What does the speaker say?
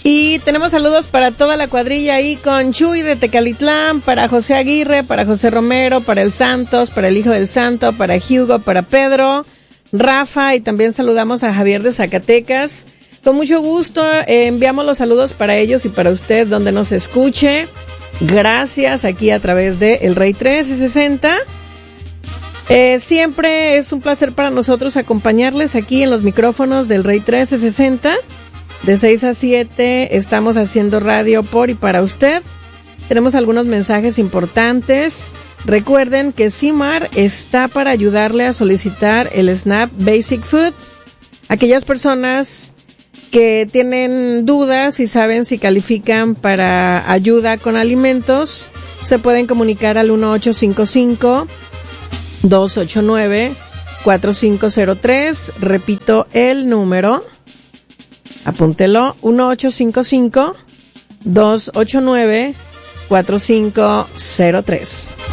Y tenemos saludos para toda la cuadrilla ahí con Chuy de Tecalitlán, para José Aguirre, para José Romero, para el Santos, para el Hijo del Santo, para Hugo, para Pedro, Rafa, y también saludamos a Javier de Zacatecas. Con mucho gusto enviamos los saludos para ellos y para usted donde nos escuche. Gracias, aquí a través de El Rey 1360. Siempre es un placer para nosotros acompañarles aquí en los micrófonos del Rey 1360. De 6 a 7 estamos haciendo radio por y para usted. Tenemos algunos mensajes importantes. Recuerden que CIMAR está para ayudarle a solicitar el SNAP Basic Food. Aquellas personas que tienen dudas y saben si califican para ayuda con alimentos, se pueden comunicar al 1855-289-4503. Repito el número. Apúntelo, 1855-289-4503.